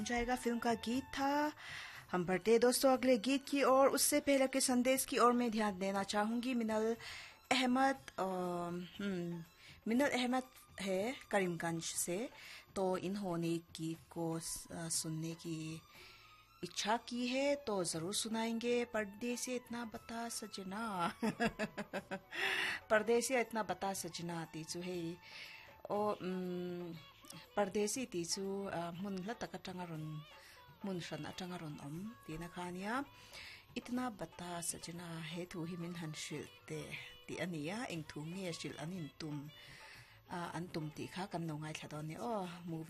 जाएगा फिल्म का गीत था। हम बढ़ते दोस्तों अगले गीत की ओर। उससे पहले के संदेश की ओर मैं ध्यान देना चाहूंगी। मिनल अहमद है करीमगंज से, तो इन्होंने गीत को सुनने की इच्छा की है, तो जरूर सुनाएंगे। परदेसी इतना बता सजना परदेसी इतना बता सजना तीचु है ओ परदेसी तीचु मुनला तक टंगारुन मुनशन अटंगारुन तीना खानिया इतना बता सजना है तू ही मिन हंशिलते ती अनिया इंग थू ने शिल अनिन तुम अंतुम ती खा कम नोंगाई थदोने ओ मूवी